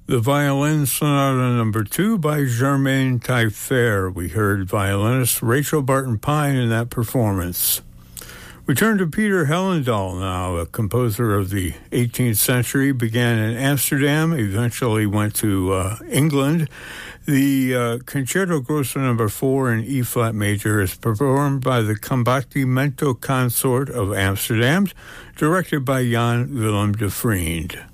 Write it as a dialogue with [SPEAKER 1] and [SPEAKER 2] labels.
[SPEAKER 1] The Violin Sonata No. 2 by Germain Taillefer. We heard violinist Rachel Barton Pine in that performance. We turn to Peter Hellendahl now, a composer of the 18th century, began in Amsterdam, eventually went to England. The Concerto Grosso No. 4 in E-flat major is performed by the Combattimento Consort of Amsterdam, directed by Jan Willem de Vriend.